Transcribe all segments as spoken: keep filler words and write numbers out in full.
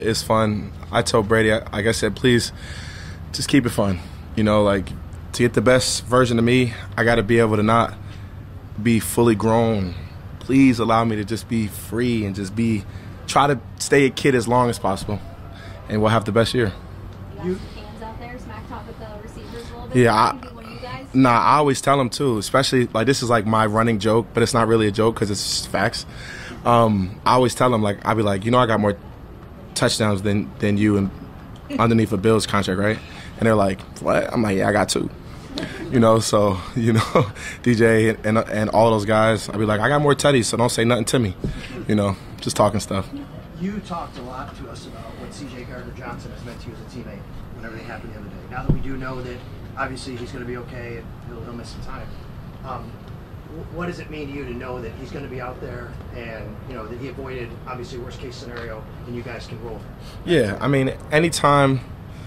It's fun. I told Brady, like I said, please just keep it fun. You know, like to get the best version of me, I got to be able to not be fully grown. Please allow me to just be free and just be, try to stay a kid as long as possible, and we'll have the best year. You got some hands out there, smack talk with the receivers a little bit? Yeah, I, nah, I always tell them too, especially, like, this is like my running joke, but it's not really a joke because it's just facts. Um, I always tell them, like, I'll be like, you know, I got more touchdowns than than you and underneath a Bills contract, right? And they're like, what? I'm like, yeah, I got two. You know, so, you know, D J and and all those guys, I'd be like, I got more tutties, so don't say nothing to me. You know, just talking stuff. You talked a lot to us about what C J Gardner-Johnson has meant to you as a teammate when everything happened the other day. Now that we do know that obviously he's going to be okay and he'll, he'll miss some time, um, what does it mean to you to know that he's going to be out there and, you know, that he avoided, obviously, worst case scenario and you guys can roll? Yeah, I mean, anytime,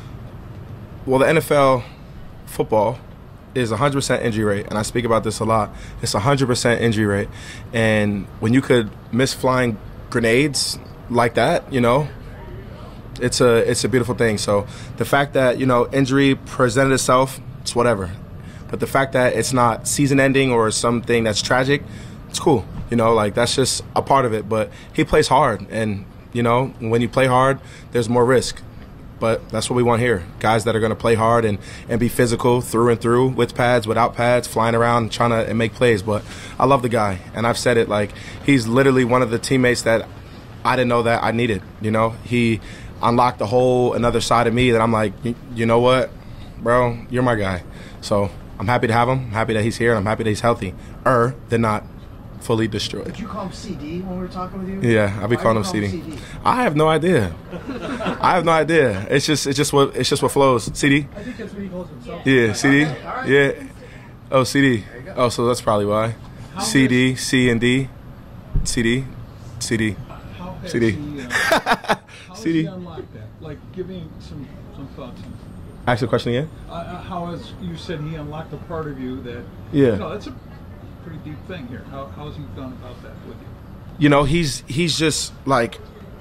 well, the N F L football is one hundred percent injury rate, and I speak about this a lot. It's one hundred percent injury rate, and when you could miss flying grenades like that, you know, it's a it's a beautiful thing. So the fact that, you know, injury presented itself, it's whatever. But the fact that it's not season-ending or something that's tragic, it's cool. You know, like, that's just a part of it. But he plays hard, and, you know, when you play hard, there's more risk. But that's what we want here. Guys that are going to play hard and, and be physical through and through, with pads, without pads, flying around, trying to and make plays. But I love the guy, and I've said it, like, he's literally one of the teammates that I didn't know that I needed. You know, he unlocked a whole another side of me that I'm like, you know what, bro, you're my guy. So I'm happy to have him. I'm happy that he's here, and I'm happy that he's healthy. Er, than not fully destroyed. Did you call him C D when we were talking with you? Yeah, I'll be calling him C D. C D. I have no idea. I have no idea. It's just, it's just what, it's just what flows. C D. I think that's what he calls himself. Yeah, C D. Okay, all right. Yeah. Oh, C D. Oh, so that's probably why. How C D, C and D, C D, C D, How has C D. he, uh, how has C D. he unlocked that? Like, give me some, some thoughts. Ask the question again. Uh, how has, you said he unlocked a part of you that, Yeah. you know, that's a pretty deep thing here. How, how has he gone about that with you? You know, he's he's just like,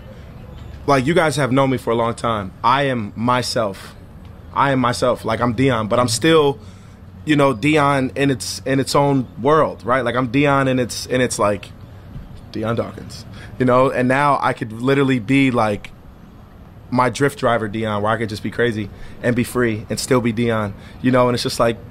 like you guys have known me for a long time. I am myself. I am myself. Like, I'm Deion, but I'm still, you know, Deion in its in its own world, right? Like, I'm Deion in its in its like Deion Dawkins, you know. And now I could literally be like my drift driver Deion, where I could just be crazy and be free and still be Deion, you know. And it's just like,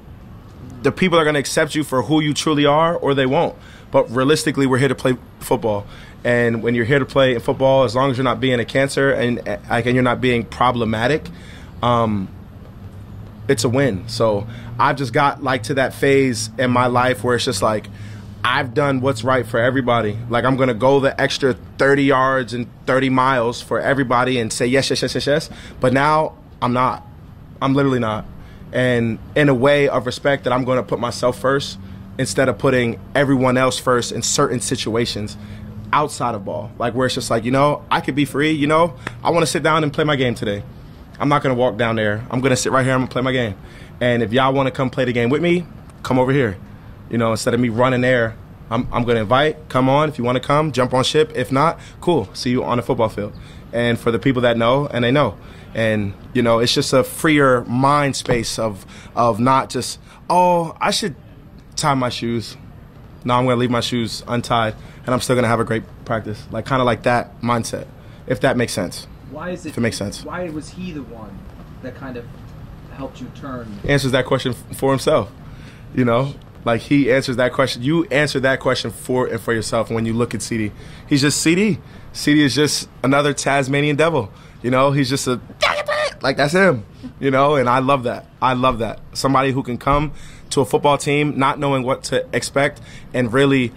the people are going to accept you for who you truly are, or they won't. But realistically, we're here to play football. And when you're here to play in football, as long as you're not being a cancer and like and you're not being problematic, um, it's a win. So I've just got like to that phase in my life where it's just like, I've done what's right for everybody. Like, I'm going to go the extra thirty yards and thirty miles for everybody and say yes, yes, yes, yes, yes. But now I'm not. I'm literally not. And in a way of respect that I'm going to put myself first instead of putting everyone else first in certain situations outside of ball. Like, where it's just like, you know, I could be free, you know. I want to sit down and play my game today. I'm not going to walk down there. I'm going to sit right here. I'm going to play my game. And if y'all want to come play the game with me, come over here. You know, instead of me running there, I'm, I'm going to invite, come on. If you want to come, jump on ship. If not, cool. See you on the football field. And for the people that know, and they know. And, you know, it's just a freer mind space of of not just, oh, I should tie my shoes. No, I'm going to leave my shoes untied, and I'm still going to have a great practice. Like, kind of like that mindset, if that makes sense. Why is it? If it makes sense. Why was he the one that kind of helped you turn? Answers that question for himself, you know? Like, he answers that question. You answer that question for and for yourself when you look at C D. He's just C D. C D is just another Tasmanian devil. You know, he's just a, like, that's him, you know, and I love that. I love that. Somebody who can come to a football team not knowing what to expect and really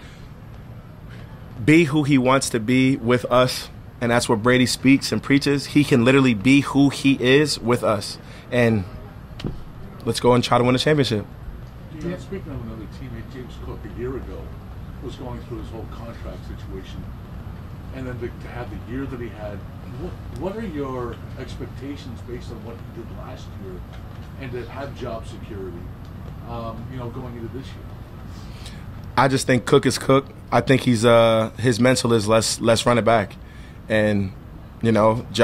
be who he wants to be with us. And that's what Brady speaks and preaches. He can literally be who he is with us. And let's go and try to win a championship. Yeah, speaking of another teammate, James Cook, a year ago, was going through his whole contract situation. And then to, to have the year that he had, what, what are your expectations based on what he did last year and to have job security, um, you know, going into this year? I just think Cook is Cook. I think he's uh, his mental is less less run it back. And You know,